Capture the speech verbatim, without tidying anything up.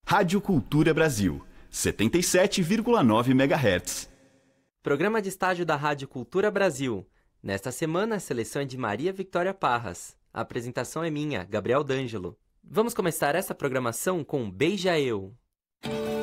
Rádio Cultura Brasil, setenta e sete vírgula nove megahertz. Programa de estágio da Rádio Cultura Brasil. Nesta semana, a seleção é de Maria Victória Parras. A apresentação é minha, Gabriel D'Angelo. Vamos começar essa programação com Beija Eu.